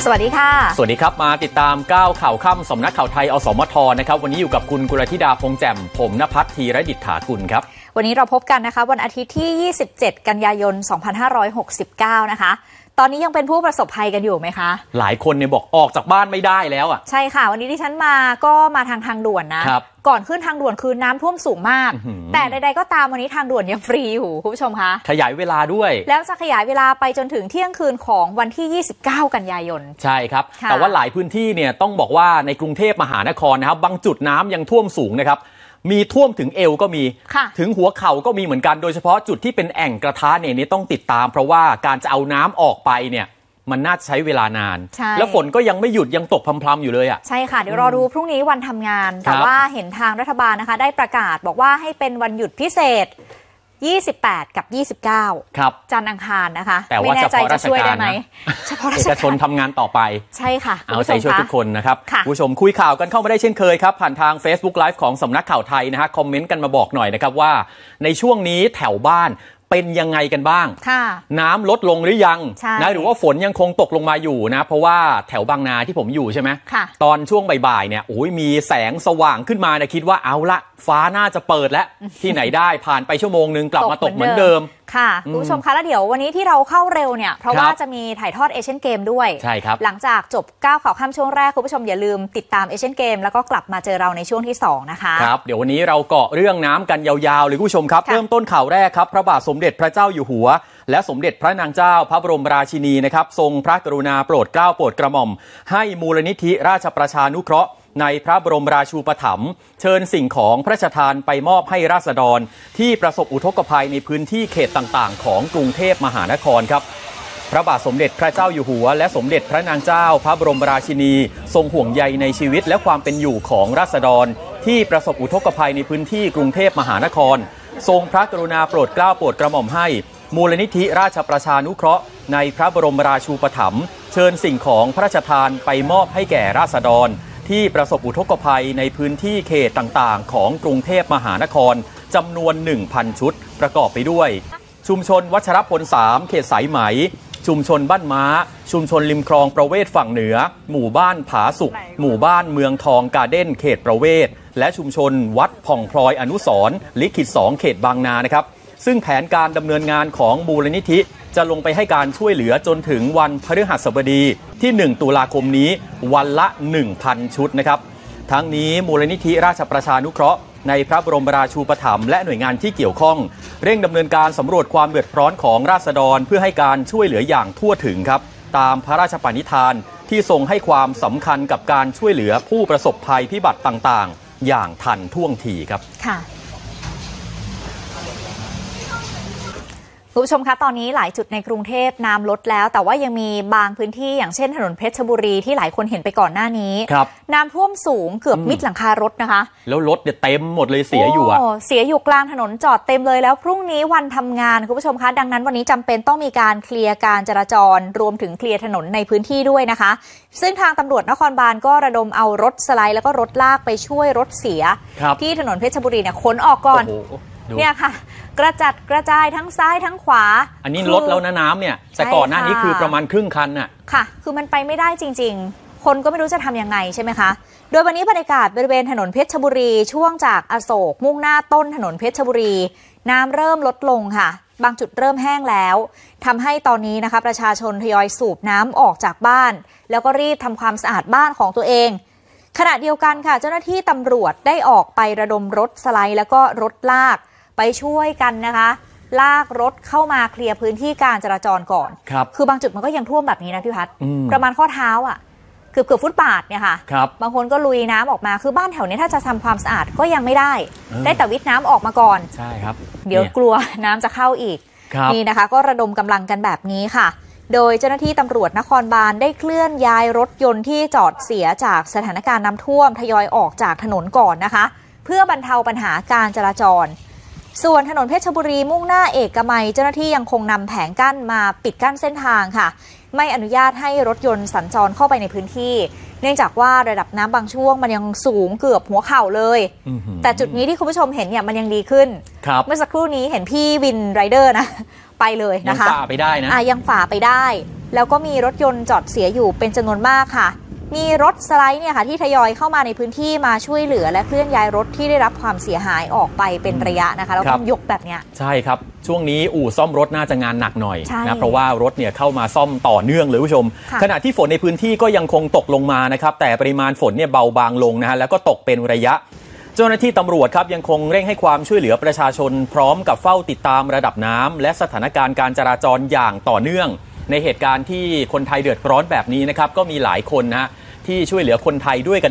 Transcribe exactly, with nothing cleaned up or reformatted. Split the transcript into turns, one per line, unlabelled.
สวัสดีค่ะ
สวัสดีครับมาติดตามก้าวข่าวค่ำสำนักข่าวไทยอสมทนะครับวันนี้อยู่กับคุณกุลธิดาพงษ์แจ่มผมณภัทรธีรดิษฐากุลครับ
วันนี้เราพบกันนะคะวันอาทิตย์ที่ยี่สิบเจ็ดกันยายนสองพันห้าร้อยหกสิบเก้านะคะตอนนี้ยังเป็นผู้ประสบภัยกันอยู่ไหมคะ
หลายคนเนี่ยบอกออกจากบ้านไม่ได้แล้วอ่ะ
ใช่ค่ะวันนี้ที่ฉันมาก็มาทางทางด่วนนะก่อนขึ้นทางด่วนคือน้ำท่วมสูงมากแต่ใดๆก็ตามวันนี้ทางด่วนยังฟรีอยู่คุณผู้ชมคะ
ขยายเวลาด้วย
แล้วจะขยายเวลาไปจนถึงเที่ยงคืนของวันที่ยี่สิบเก้ากันยายน
ใช่ครับแต่ว่าหลายพื้นที่เนี่ยต้องบอกว่าในกรุงเทพมหานครนะครับบางจุดน้ำยังท่วมสูงนะครับมีท่วมถึงเอวก็มีถึงหัวเข่าก็มีเหมือนกันโดยเฉพาะจุดที่เป็นแอ่งกระทะเนี่ยนี่ต้องติดตามเพราะว่าการจะเอาน้ำออกไปเนี่ยมันน่าจะใช้เวลานานแล้วฝนก็ยังไม่หยุดยังตกพรำๆอยู่เลยอ่ะ
ใช่ค่ะเดี๋ยวรอดูพรุ่งนี้วันทำงานแต่ว่าเห็นทางรัฐบาลนะคะได้ประกาศบอกว่าให้เป็นวันหยุดพิเศษยี่สิบแปดกับยี่สิบเก้า
ครับ
จันทร์อังคารนะคะ
แต่ว่าเฉพาะราชการนะ
เฉพาะราชการ
เอกชนทำงานต่อไป
ใช่ค่ะ
เอาใจช่วยทุกคนนะครับผู้ชมคุยข่าวกันเข้ามาได้เช่นเคยครับผ่านทาง Facebook Live ของสำนักข่าวไทยนะฮะคอมเมนต์กันมาบอกหน่อยนะครับว่าในช่วงนี้แถวบ้านเป็นยังไงกันบ้างน้ำลดลงหรือยังนะหรือว่าฝนยังคงตกลงมาอยู่นะเพราะว่าแถวบางนาที่ผมอยู่ใช่ไหมตอนช่วงบ่ายๆเนี่ยโอ้ยมีแสงสว่างขึ้นมาเนี่ยคิดว่าเอาละฟ้าน่าจะเปิดแล้วที่ไหนได้ผ่านไปชั่วโมงนึงกลับมาตกเหมือนเดิม
ค่ะคุณผู้ชมคะแล้วเดี๋ยววันนี้ที่เราเข้าเร็วเนี่ยเพราะว่าจะมีถ่ายทอดเอเชียนเกมด้วย
ใช่ครับ
หลังจากจบก้าวข่าวค่ำช่วงแรกคุณผู้ชมอย่าลืมติดตามเอเชียนเกมแล้วก็กลับมาเจอเราในช่วงที่สองนะคะ
ครับเดี๋ยววันนี้เราเกาะเรื่องน้ำกันยาวๆเลยคุณผู้ชมครับเริ่มต้นข่าวแรกครับพระบาทสมเด็จพระเจ้าอยู่หัวและสมเด็จพระนางเจ้าพระบรมราชินีนะครับทรงพระกรุณาโปรดเกล้าโปรดกระหม่อมให้มูลนิธิราชประชานุเคราะห์ในพระบรมราชูปถัมภ์เชิญสิ่งของพระราชทานไปมอบให้ราษฎรที่ประสบอุทกภัยในพื้นที่เขตต่างๆของกรุงเทพมหานครครับพระบาทสมเด็จพระเจ้าอยู่หัวและสมเด็จพระนางเจ้าพระบรมราชินีทรงห่วงใยในชีวิตและความเป็นอยู่ของราษฎรที่ประสบอุทกภัยในพื้นที่กรุงเทพมหานครทรงพระกรุณาโปรดเกล้าโปรดกระหม่อมให้มูลนิธิราชประชานุเคราะห์ในพระบรมราชูปถัมภ์เชิญสิ่งของพระราชทานไปมอบให้แก่ราษฎรที่ประสบอุทกภัยในพื้นที่เขตต่างๆของกรุงเทพมหานครจำนวน หนึ่งพัน ชุดประกอบไปด้วยชุมชนวัชรพลสามเขตสายไหมชุมชนบ้านม้าชุมชนริมคลองประเวศฝั่งเหนือหมู่บ้านผาสุกหมู่บ้านเมืองทองการ์เด้นเขตประเวศและชุมชนวัดผ่องพลอยอนุสรณ์ลิขิตสองเขตบางนานะครับซึ่งแผนการดำเนินงานของมูลนิธิจะลงไปให้การช่วยเหลือจนถึงวันพฤหัสบดีที่หนึ่งตุลาคมนี้วันละ หนึ่งพัน ชุดนะครับทั้งนี้มูลนิธิราชประชานุเคราะห์ในพระบรมราชูปถัมภ์และหน่วยงานที่เกี่ยวข้องเร่งดำเนินการสำรวจความเดือดร้อนของราษฎรเพื่อให้การช่วยเหลืออย่างทั่วถึงครับตามพระราชปณิธานที่ทรงให้ความสำคัญกับการช่วยเหลือผู้ประสบภัยพิบัติต่างๆอย่างทันท่วงทีครับ
ค่ะคุณผู้ชมคะตอนนี้หลายจุดในกรุงเทพน้ำลดแล้วแต่ว่ายังมีบางพื้นที่อย่างเช่นถนนเพชรบุรีที่หลายคนเห็นไปก่อนหน้านี้น้ำท่วมสูงเกือบมิดหลังคารถนะคะ
แล้วรถเนี่ยเต็มหมดเลยเสียอยู่อะ
เสียอยู่กลางถนนจอดเต็มเลยแล้วพรุ่งนี้วันทำงานคุณผู้ชมคะดังนั้นวันนี้จำเป็นต้องมีการเคลียร์การจราจรรวมถึงเคลียร์ถนนในพื้นที่ด้วยนะคะซึ่งทางตำรวจนครบาลก็ระดมเอารถสไลด์แล้วก็รถลากไปช่วยรถเสียที่ถนนเพชรบุรีเนี่ยขนออกก่อนเนี่ยค่ะกระจัดกระจายทั้งซ้ายทั้งขวา
อันนี้ลดแล้วนะน้ำเนี่ยแต่ก่อนหน้านี้คือประมาณครึ่งคันน่ะ
ค่ะคือมันไปไม่ได้จริงๆคนก็ไม่รู้จะทำยังไงใช่ไหมคะโดยวันนี้บรรยากาศบริเวณถนนเพชรบุรีช่วงจากอโศกมุ่งหน้าต้นถนนเพชรบุรีน้ำเริ่มลดลงค่ะบางจุดเริ่มแห้งแล้วทำให้ตอนนี้นะคะประชาชนทยอยสูบน้ำออกจากบ้านแล้วก็รีบทำความสะอาดบ้านของตัวเองขณะเดียวกันค่ะเจ้าหน้าที่ตำรวจได้ออกไประดมรถสไลด์แล้วก็รถลากไปช่วยกันนะคะลากรถเข้ามาเคลียร์พื้นที่การจราจรก่อน
ครับ
คือบางจุดมันก็ยังท่วมแบบนี้นะพี่พัฒน์ประมาณข้อเท้าอ่ะเกือบเกือบฟุตบาทเนี่ยค่ะ
ครับ
บางคนก็ลุยน้ำออกมาคือบ้านแถวนี้ถ้าจะทำความสะอาดก็ยังไม่ได้ได้แต่วิทน้ำออกมาก่อน
ใช่ครับ
เดี๋ยวกลัวน้ำจะเข้าอีกนี่นะคะก็ระดมกำลังกันแบบนี้ค่ะโดยเจ้าหน้าที่ตำรวจนครบาลได้เคลื่อนย้ายรถยนต์ที่จอดเสียจากสถานการณ์น้ำท่วมทยอยออกจากถนนก่อนนะคะเพื่อบรรเทาปัญหาการจราจรส่วนถนนเพชรบุรีมุ่งหน้าเอกมัยเจ้าหน้าที่ยังคงนำแผงกั้นมาปิดกั้นเส้นทางค่ะไม่อนุญาตให้รถยนต์สัญจรเข้าไปในพื้นที่เนื่องจากว่าระดับน้ำบางช่วงมันยังสูงเกือบหัวเข่าเลยแต่จุดนี้ที่คุณผู้ชมเห็นเนี่ยมันยังดีขึ้นเมื่อสักครู่นี้เห็นพี่วินไรเดอร์นะไปเลยนะคะ
ยังฝ่าไปได้นะ
อ่ะยังฝ่าไปได้แล้วก็มีรถยนต์จอดเสียอยู่เป็นจำนวนมากค่ะมีรถสไลด์เนี่ยค่ะที่ทยอยเข้ามาในพื้นที่มาช่วยเหลือและเคลื่อนย้ายรถที่ได้รับความเสียหายออกไปเป็นระยะนะคะแล้วต้องยกแบบเนี้ย
ใช่ครับช่วงนี้อู่ซ่อมรถน่าจะงานหนักหน่อยนะเพราะว่ารถเนี่ยเข้ามาซ่อมต่อเนื่องเลยผู้ชมขณะที่ฝนในพื้นที่ก็ยังคงตกลงมานะครับแต่ปริมาณฝนเนี่ยเบาบางลงนะฮะแล้วก็ตกเป็นระยะเจ้าหน้าที่ตำรวจครับยังคงเร่งให้ความช่วยเหลือประชาชนพร้อมกับเฝ้าติดตามระดับน้ำและสถานการณ์การจราจรอย่างต่อเนื่องในเหตุการณ์ที่คนไทยเดือดร้อนแบบนี้นะครับก็มีหลายคนนะที่ช่วยเหลือคนไทยด้วยกัน